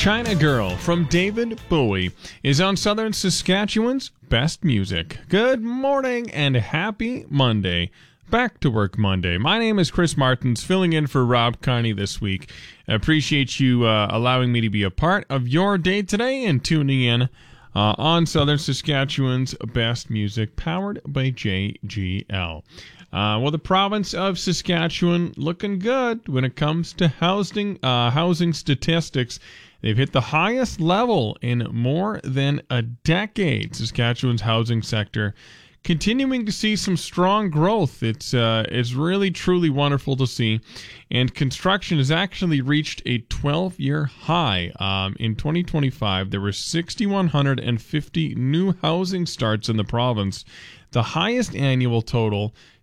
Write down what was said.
China Girl from David Bowie is on Southern Saskatchewan's Best Music. Good morning and happy Monday. Back to work Monday. My name is Chris Martins, filling in for Rob Carney this week. I appreciate you allowing me to be a part of your day today and tuning in on Southern Saskatchewan's Best Music, powered by JGL. Well, the province of Saskatchewan looking good when it comes to housing statistics. They've hit the highest level in more than a decade. Saskatchewan's housing sector continuing to see some strong growth. It's really, truly wonderful to see. And construction has actually reached a 12-year high. In 2025, there were 6,150 new housing starts in the province, the highest annual total